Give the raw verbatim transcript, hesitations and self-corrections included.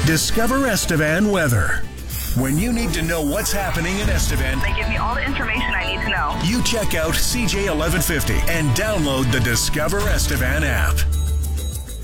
Discover Estevan weather. When you need to know what's happening in Estevan, they give me all the information I need to know. You check out C J eleven fifty and download the Discover Estevan app.